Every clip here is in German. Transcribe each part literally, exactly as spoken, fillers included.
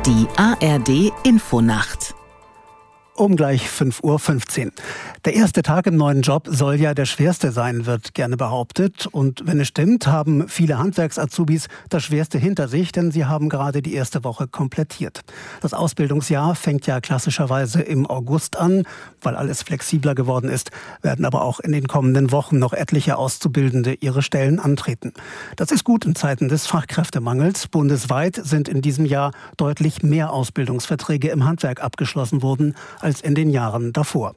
Die A R D Infonacht. Um gleich fünf Uhr fünfzehn. Der erste Tag im neuen Job soll ja der schwerste sein, wird gerne behauptet. Und wenn es stimmt, haben viele Handwerks-Azubis das Schwerste hinter sich, denn sie haben gerade die erste Woche komplettiert. Das Ausbildungsjahr fängt ja klassischerweise im August an. Weil alles flexibler geworden ist, werden aber auch in den kommenden Wochen noch etliche Auszubildende ihre Stellen antreten. Das ist gut in Zeiten des Fachkräftemangels. Bundesweit sind in diesem Jahr deutlich mehr Ausbildungsverträge im Handwerk abgeschlossen worden als in den Jahren davor.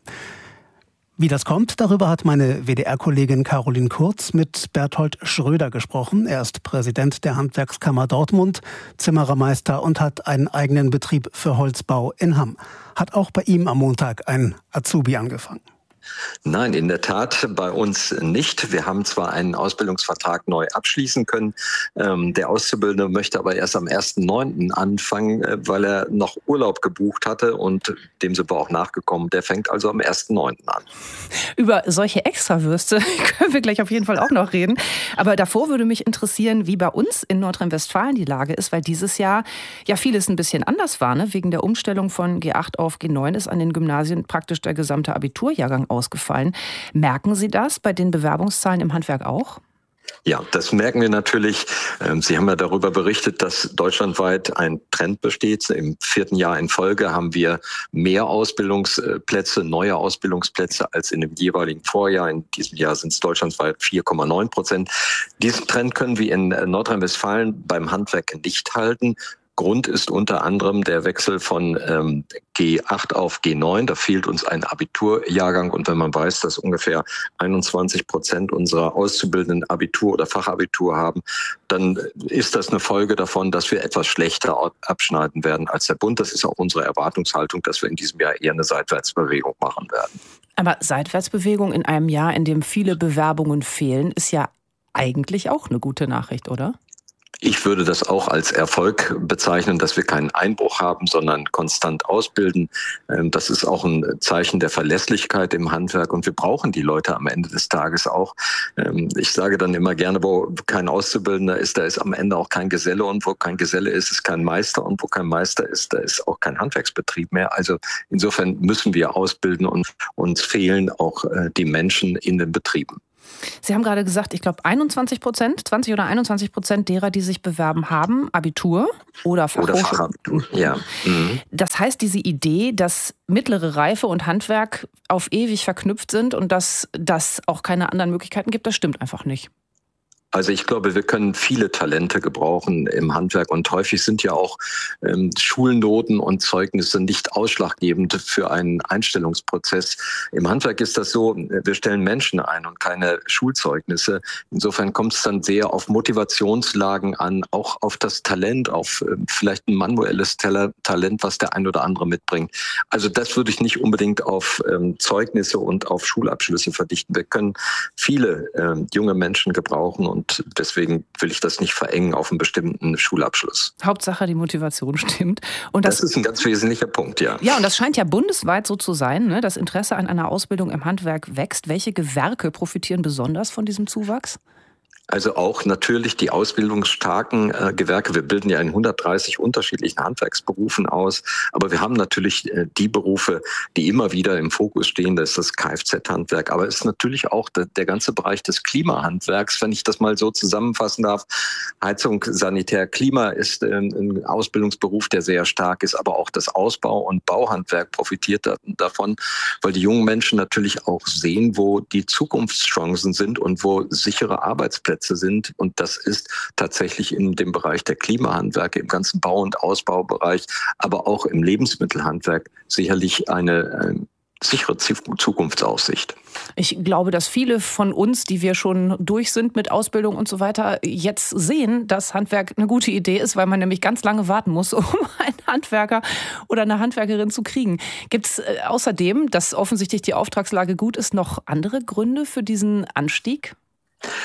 Wie das kommt, darüber hat meine W D R-Kollegin Caroline Kurz mit Berthold Schröder gesprochen. Er ist Präsident der Handwerkskammer Dortmund, Zimmerermeister und hat einen eigenen Betrieb für Holzbau in Hamm. Hat auch bei ihm am Montag ein Azubi angefangen. Nein, in der Tat bei uns nicht. Wir haben zwar einen Ausbildungsvertrag neu abschließen können. Ähm, der Auszubildende möchte aber erst am ersten neunten anfangen, äh, weil er noch Urlaub gebucht hatte und dem sind wir auch nachgekommen. Der fängt also am ersten neunten an. Über solche Extrawürste können wir gleich auf jeden Fall auch noch reden. Aber davor würde mich interessieren, wie bei uns in Nordrhein-Westfalen die Lage ist, weil dieses Jahr ja vieles ein bisschen anders war. Ne? Wegen der Umstellung von G acht auf G neun ist an den Gymnasien praktisch der gesamte Abiturjahrgang ausgefallen. Merken Sie das bei den Bewerbungszahlen im Handwerk auch? Ja, das merken wir natürlich. Sie haben ja darüber berichtet, dass deutschlandweit ein Trend besteht. Im vierten Jahr in Folge haben wir mehr Ausbildungsplätze, neue Ausbildungsplätze als in dem jeweiligen Vorjahr. In diesem Jahr sind es deutschlandweit vier Komma neun Prozent. Diesen Trend können wir in Nordrhein-Westfalen beim Handwerk nicht halten. Grund ist unter anderem der Wechsel von ähm, G acht auf G neun. Da fehlt uns ein Abiturjahrgang. Und wenn man weiß, dass ungefähr einundzwanzig Prozent unserer Auszubildenden Abitur oder Fachabitur haben, dann ist das eine Folge davon, dass wir etwas schlechter abschneiden werden als der Bund. Das ist auch unsere Erwartungshaltung, dass wir in diesem Jahr eher eine Seitwärtsbewegung machen werden. Aber Seitwärtsbewegung in einem Jahr, in dem viele Bewerbungen fehlen, ist ja eigentlich auch eine gute Nachricht, oder? Ich würde das auch als Erfolg bezeichnen, dass wir keinen Einbruch haben, sondern konstant ausbilden. Das ist auch ein Zeichen der Verlässlichkeit im Handwerk und wir brauchen die Leute am Ende des Tages auch. Ich sage dann immer gerne, wo kein Auszubildender ist, da ist am Ende auch kein Geselle und wo kein Geselle ist, ist kein Meister und wo kein Meister ist, da ist auch kein Handwerksbetrieb mehr. Also insofern müssen wir ausbilden und uns fehlen auch die Menschen in den Betrieben. Sie haben gerade gesagt, ich glaube einundzwanzig Prozent, zwanzig oder einundzwanzig Prozent derer, die sich bewerben, haben Abitur oder Fachhochschule. Oder Fachabitur, ja. Mhm. Das heißt, diese Idee, dass mittlere Reife und Handwerk auf ewig verknüpft sind und dass das auch keine anderen Möglichkeiten gibt, das stimmt einfach nicht. Also ich glaube, wir können viele Talente gebrauchen im Handwerk und häufig sind ja auch ähm, Schulnoten und Zeugnisse nicht ausschlaggebend für einen Einstellungsprozess. Im Handwerk ist das so, wir stellen Menschen ein und keine Schulzeugnisse. Insofern kommt es dann sehr auf Motivationslagen an, auch auf das Talent, auf äh, vielleicht ein manuelles Talent, was der ein oder andere mitbringt. Also das würde ich nicht unbedingt auf ähm, Zeugnisse und auf Schulabschlüsse verdichten. Wir können viele ähm, junge Menschen gebrauchen und Und deswegen will ich das nicht verengen auf einen bestimmten Schulabschluss. Hauptsache die Motivation stimmt. Und das, das ist ein ganz wesentlicher Punkt, ja. Ja, und das scheint ja bundesweit so zu sein, ne? Das Interesse an einer Ausbildung im Handwerk wächst. Welche Gewerke profitieren besonders von diesem Zuwachs? Also auch natürlich die ausbildungsstarken äh, Gewerke. Wir bilden ja in hundertdreißig unterschiedlichen Handwerksberufen aus. Aber wir haben natürlich äh, die Berufe, die immer wieder im Fokus stehen. Das ist das Kfz-Handwerk. Aber es ist natürlich auch der, der ganze Bereich des Klimahandwerks. Wenn ich das mal so zusammenfassen darf. Heizung, Sanitär, Klima ist äh, ein Ausbildungsberuf, der sehr stark ist. Aber auch das Ausbau- und Bauhandwerk profitiert da, davon, weil die jungen Menschen natürlich auch sehen, wo die Zukunftschancen sind und wo sichere Arbeitsplätze sind. Und das ist tatsächlich in dem Bereich der Klimahandwerke, im ganzen Bau- und Ausbaubereich, aber auch im Lebensmittelhandwerk sicherlich eine äh, sichere Zukunftsaussicht. Ich glaube, dass viele von uns, die wir schon durch sind mit Ausbildung und so weiter, jetzt sehen, dass Handwerk eine gute Idee ist, weil man nämlich ganz lange warten muss, um einen Handwerker oder eine Handwerkerin zu kriegen. Gibt es äh, außerdem, dass offensichtlich die Auftragslage gut ist, noch andere Gründe für diesen Anstieg?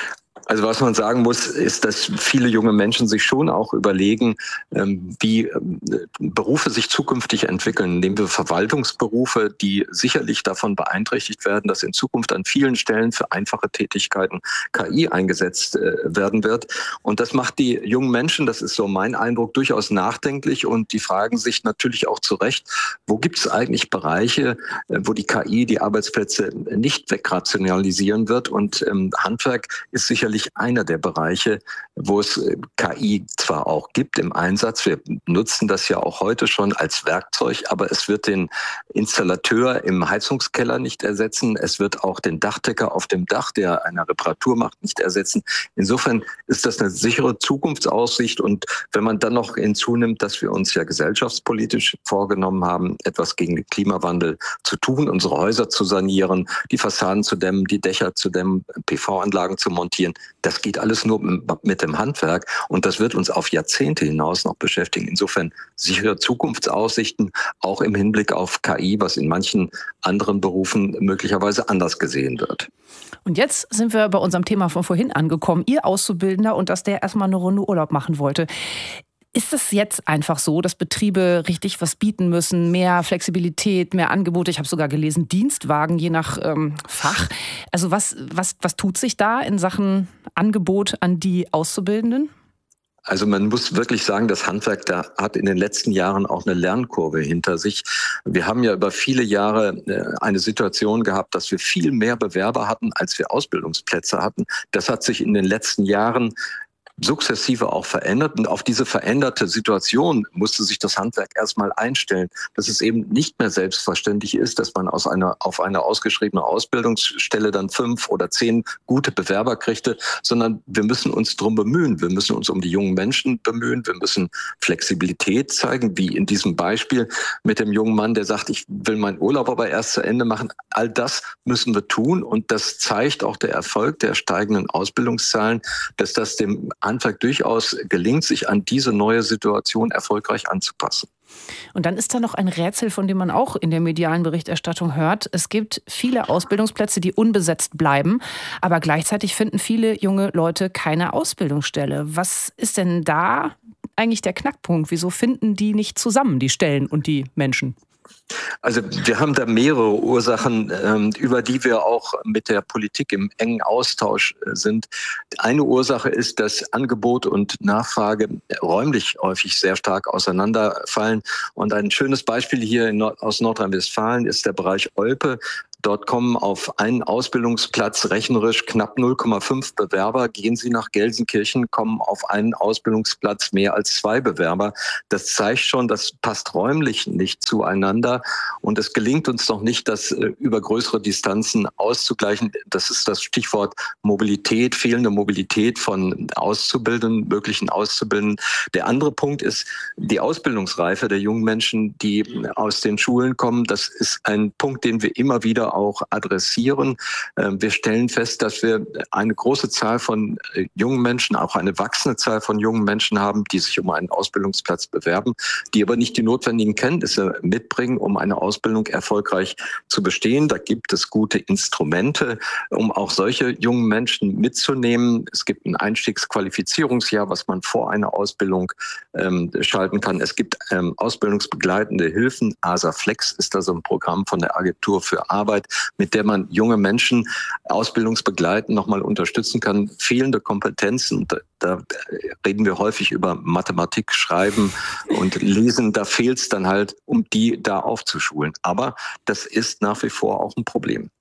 Also was man sagen muss, ist, dass viele junge Menschen sich schon auch überlegen, wie Berufe sich zukünftig entwickeln. Nehmen wir Verwaltungsberufe, die sicherlich davon beeinträchtigt werden, dass in Zukunft an vielen Stellen für einfache Tätigkeiten K I eingesetzt werden wird. Und das macht die jungen Menschen, das ist so mein Eindruck, durchaus nachdenklich. Und die fragen sich natürlich auch zu Recht, wo gibt es eigentlich Bereiche, wo die K I die Arbeitsplätze nicht wegrationalisieren wird. Und ähm, Handwerk ist sicherlich einer der Bereiche, wo es K I zwar auch gibt im Einsatz, wir nutzen das ja auch heute schon als Werkzeug, aber es wird den Installateur im Heizungskeller nicht ersetzen, es wird auch den Dachdecker auf dem Dach, der eine Reparatur macht, nicht ersetzen. Insofern ist das eine sichere Zukunftsaussicht und wenn man dann noch hinzunimmt, dass wir uns ja gesellschaftspolitisch vorgenommen haben, etwas gegen den Klimawandel zu tun, unsere Häuser zu sanieren, die Fassaden zu dämmen, die Dächer zu dämmen, P V-Anlagen zu montieren, das geht alles nur mit dem Handwerk und das wird uns auf Jahrzehnte hinaus noch beschäftigen. Insofern sichere Zukunftsaussichten, auch im Hinblick auf K I, was in manchen anderen Berufen möglicherweise anders gesehen wird. Und jetzt sind wir bei unserem Thema von vorhin angekommen. Ihr Auszubildender und dass der erstmal eine Runde Urlaub machen wollte. Ist es jetzt einfach so, dass Betriebe richtig was bieten müssen? Mehr Flexibilität, mehr Angebote? Ich habe sogar gelesen, Dienstwagen je nach ähm, Fach. Also was, was, was tut sich da in Sachen Angebot an die Auszubildenden? Also man muss wirklich sagen, das Handwerk da hat in den letzten Jahren auch eine Lernkurve hinter sich. Wir haben ja über viele Jahre eine Situation gehabt, dass wir viel mehr Bewerber hatten, als wir Ausbildungsplätze hatten. Das hat sich in den letzten Jahren sukzessive auch verändert. Und auf diese veränderte Situation musste sich das Handwerk erstmal einstellen, dass es eben nicht mehr selbstverständlich ist, dass man aus einer, auf eine ausgeschriebene Ausbildungsstelle dann fünf oder zehn gute Bewerber kriegte, sondern wir müssen uns drum bemühen. Wir müssen uns um die jungen Menschen bemühen. Wir müssen Flexibilität zeigen, wie in diesem Beispiel mit dem jungen Mann, der sagt, ich will meinen Urlaub aber erst zu Ende machen. All das müssen wir tun. Und das zeigt auch der Erfolg der steigenden Ausbildungszahlen, dass das dem Handwerk durchaus gelingt, sich an diese neue Situation erfolgreich anzupassen. Und dann ist da noch ein Rätsel, von dem man auch in der medialen Berichterstattung hört. Es gibt viele Ausbildungsplätze, die unbesetzt bleiben, aber gleichzeitig finden viele junge Leute keine Ausbildungsstelle. Was ist denn da eigentlich der Knackpunkt? Wieso finden die nicht zusammen, die Stellen und die Menschen? Also wir haben da mehrere Ursachen, ähm, über die wir auch mit der Politik im engen Austausch äh, sind. Eine Ursache ist, dass Angebot und Nachfrage räumlich häufig sehr stark auseinanderfallen. Und ein schönes Beispiel hier in Nord- aus Nordrhein-Westfalen ist der Bereich Olpe. Dort kommen auf einen Ausbildungsplatz rechnerisch knapp null Komma fünf Bewerber. Gehen Sie nach Gelsenkirchen, kommen auf einen Ausbildungsplatz mehr als zwei Bewerber. Das zeigt schon, das passt räumlich nicht zueinander. Und es gelingt uns noch nicht, das über größere Distanzen auszugleichen. Das ist das Stichwort Mobilität, fehlende Mobilität von Auszubildenden, möglichen Auszubildenden. Der andere Punkt ist die Ausbildungsreife der jungen Menschen, die aus den Schulen kommen. Das ist ein Punkt, den wir immer wieder auch adressieren. Wir stellen fest, dass wir eine große Zahl von jungen Menschen, auch eine wachsende Zahl von jungen Menschen haben, die sich um einen Ausbildungsplatz bewerben, die aber nicht die notwendigen Kenntnisse mitbringen, um eine Ausbildung erfolgreich zu bestehen. Da gibt es gute Instrumente, um auch solche jungen Menschen mitzunehmen. Es gibt ein Einstiegsqualifizierungsjahr, was man vor einer Ausbildung ähm, schalten kann. Es gibt ähm, ausbildungsbegleitende Hilfen. A S A Flex ist da so ein Programm von der Agentur für Arbeit, mit der man junge Menschen ausbildungsbegleitend nochmal unterstützen kann. Fehlende Kompetenzen, da, da reden wir häufig über Mathematik, Schreiben und Lesen, da fehlt es dann halt, um die da aufzuschulen. Aber das ist nach wie vor auch ein Problem.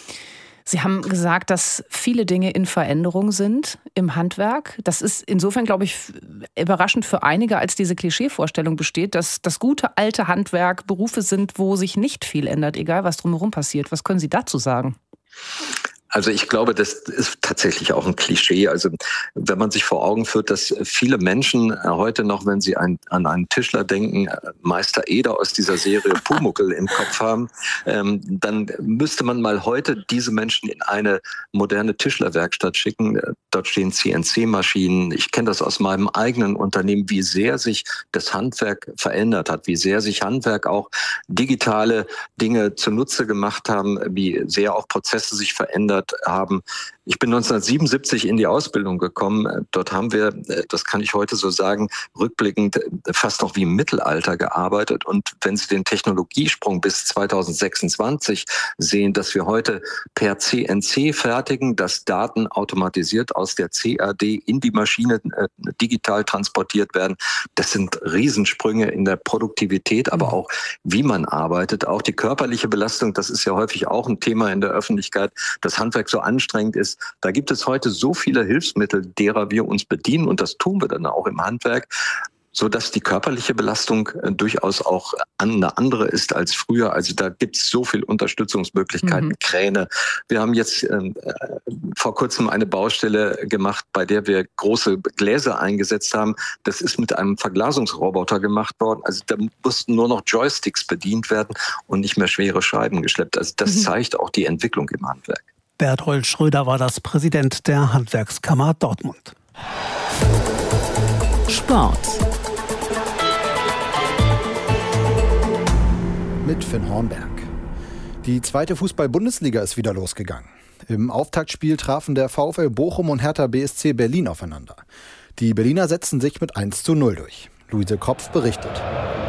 Sie haben gesagt, dass viele Dinge in Veränderung sind im Handwerk. Das ist insofern, glaube ich, überraschend für einige, als diese Klischeevorstellung besteht, dass das gute alte Handwerk Berufe sind, wo sich nicht viel ändert, egal was drumherum passiert. Was können Sie dazu sagen? Also ich glaube, das ist tatsächlich auch ein Klischee. Also wenn man sich vor Augen führt, dass viele Menschen heute noch, wenn sie ein, an einen Tischler denken, Meister Eder aus dieser Serie Pumuckl im Kopf haben, ähm, dann müsste man mal heute diese Menschen in eine moderne Tischlerwerkstatt schicken. Dort stehen C N C-Maschinen. Ich kenne das aus meinem eigenen Unternehmen, wie sehr sich das Handwerk verändert hat, wie sehr sich Handwerk auch digitale Dinge zunutze gemacht haben, wie sehr auch Prozesse sich verändert verändert haben. Ich bin neunzehnhundertsiebenundsiebzig in die Ausbildung gekommen. Dort haben wir, das kann ich heute so sagen, rückblickend fast noch wie im Mittelalter gearbeitet. Und wenn Sie den Technologiesprung bis zweitausendsechsundzwanzig sehen, dass wir heute per C N C fertigen, dass Daten automatisiert aus der C A D in die Maschine äh, digital transportiert werden, das sind Riesensprünge in der Produktivität, aber auch wie man arbeitet. Auch die körperliche Belastung, das ist ja häufig auch ein Thema in der Öffentlichkeit, dass Handwerk so anstrengend ist. Da gibt es heute so viele Hilfsmittel, derer wir uns bedienen, und das tun wir dann auch im Handwerk, sodass die körperliche Belastung äh, durchaus auch eine andere ist als früher. Also da gibt es so viele Unterstützungsmöglichkeiten, mhm. Kräne. Wir haben jetzt äh, vor kurzem eine Baustelle gemacht, bei der wir große Gläser eingesetzt haben. Das ist mit einem Verglasungsroboter gemacht worden. Also da mussten nur noch Joysticks bedient werden und nicht mehr schwere Scheiben geschleppt. Also das mhm. zeigt auch die Entwicklung im Handwerk. Berthold Schröder war das Präsident der Handwerkskammer Dortmund. Sport. Mit Finn Hornberg. Die zweite Fußball-Bundesliga ist wieder losgegangen. Im Auftaktspiel trafen der VfL Bochum und Hertha B S C Berlin aufeinander. Die Berliner setzten sich mit eins zu null durch. Luise Kopf berichtet.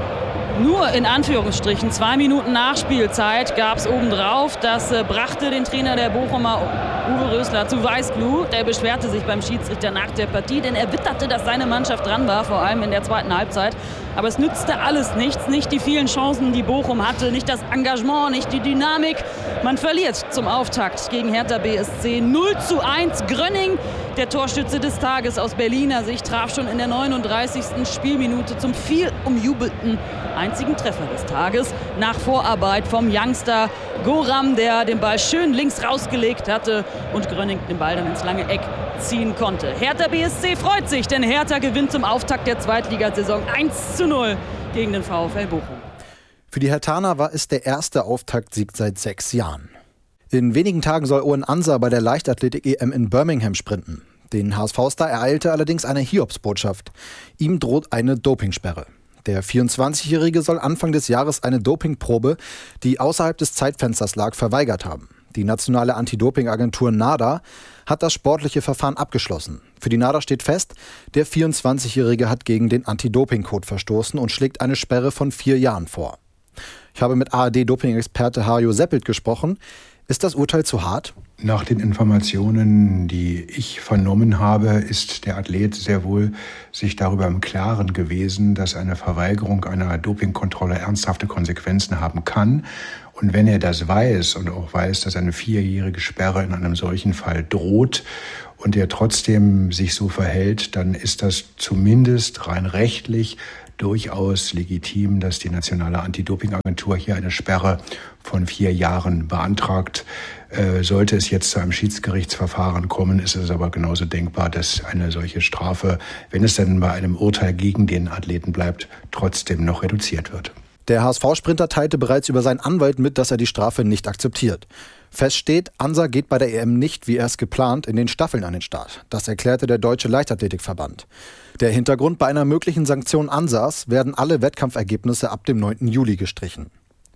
Nur in Anführungsstrichen zwei Minuten Nachspielzeit gab es obendrauf. Das äh, brachte den Trainer der Bochumer, Uwe Rösler, zu Weißglut. Der beschwerte sich beim Schiedsrichter nach der Partie, denn er witterte, dass seine Mannschaft dran war, vor allem in der zweiten Halbzeit. Aber es nützte alles nichts, nicht die vielen Chancen, die Bochum hatte, nicht das Engagement, nicht die Dynamik. Man verliert zum Auftakt gegen Hertha B S C null zu eins. Grönning, der Torschütze des Tages aus Berliner Sicht, traf schon in der neununddreißigsten Spielminute zum viel umjubelten einzigen Treffer des Tages. Nach Vorarbeit vom Youngster Goram, der den Ball schön links rausgelegt hatte und Grönning den Ball dann ins lange Eck ziehen konnte. Hertha B S C freut sich, denn Hertha gewinnt zum Auftakt der Zweitligasaison eins zu null gegen den VfL Bochum. Für die Herthaner war es der erste Auftaktsieg seit sechs Jahren. In wenigen Tagen soll Owen Ansa bei der Leichtathletik-E M in Birmingham sprinten. Den H S V-Star ereilte allerdings eine Hiobsbotschaft. Ihm droht eine Dopingsperre. Der vierundzwanzigjährige soll Anfang des Jahres eine Dopingprobe, die außerhalb des Zeitfensters lag, verweigert haben. Die nationale Anti-Doping-Agentur NADA hat das sportliche Verfahren abgeschlossen. Für die NADA steht fest, der vierundzwanzigjährige hat gegen den Anti-Doping-Code verstoßen und schlägt eine Sperre von vier Jahren vor. Ich habe mit A R D-Doping-Experte Hajo Seppelt gesprochen. Ist das Urteil zu hart? Nach den Informationen, die ich vernommen habe, ist der Athlet sehr wohl sich darüber im Klaren gewesen, dass eine Verweigerung einer Dopingkontrolle ernsthafte Konsequenzen haben kann. Und wenn er das weiß und auch weiß, dass eine vierjährige Sperre in einem solchen Fall droht und er trotzdem sich so verhält, dann ist das zumindest rein rechtlich durchaus legitim, dass die nationale Anti-Doping-Agentur hier eine Sperre von vier Jahren beantragt. Äh, sollte es jetzt zu einem Schiedsgerichtsverfahren kommen, ist es aber genauso denkbar, dass eine solche Strafe, wenn es denn bei einem Urteil gegen den Athleten bleibt, trotzdem noch reduziert wird. Der H S V-Sprinter teilte bereits über seinen Anwalt mit, dass er die Strafe nicht akzeptiert. Fest steht, Ansa geht bei der E M nicht, wie erst geplant, in den Staffeln an den Start. Das erklärte der Deutsche Leichtathletikverband. Der Hintergrund: bei einer möglichen Sanktion Ansas werden alle Wettkampfergebnisse ab dem neunten Juli gestrichen.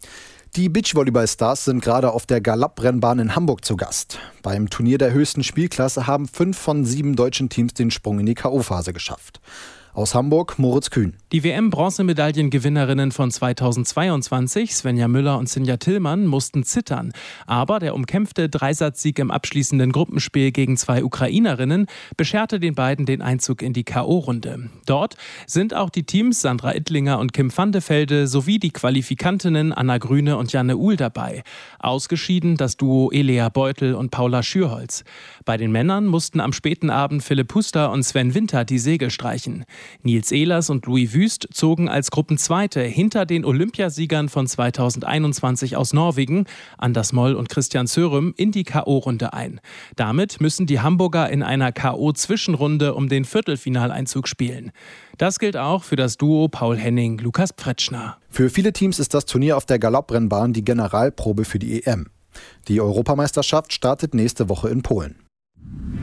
Die Beachvolleyball-Stars sind gerade auf der Galopp-Rennbahn in Hamburg zu Gast. Beim Turnier der höchsten Spielklasse haben fünf von sieben deutschen Teams den Sprung in die K O-Phase geschafft. Aus Hamburg, Moritz Kühn. Die W M-Bronzemedaillengewinnerinnen von zweitausendzweiundzwanzig, Svenja Müller und Sinja Tillmann, mussten zittern. Aber der umkämpfte Dreisatzsieg im abschließenden Gruppenspiel gegen zwei Ukrainerinnen bescherte den beiden den Einzug in die K O-Runde. Dort sind auch die Teams Sandra Ittlinger und Kim van de Velde sowie die Qualifikantinnen Anna Grüne und Janne Uhl dabei. Ausgeschieden das Duo Elea Beutel und Paula Schürholz. Bei den Männern mussten am späten Abend Philipp Huster und Sven Winter die Segel streichen. Nils Ehlers und Louis Wüst zogen als Gruppenzweite hinter den Olympiasiegern von zweitausendeinundzwanzig aus Norwegen, Anders Moll und Christian Sörem, in die K O-Runde ein. Damit müssen die Hamburger in einer K O-Zwischenrunde um den Viertelfinaleinzug spielen. Das gilt auch für das Duo Paul Henning-Lukas Pfretschner. Für viele Teams ist das Turnier auf der Galopprennbahn die Generalprobe für die E M. Die Europameisterschaft startet nächste Woche in Polen.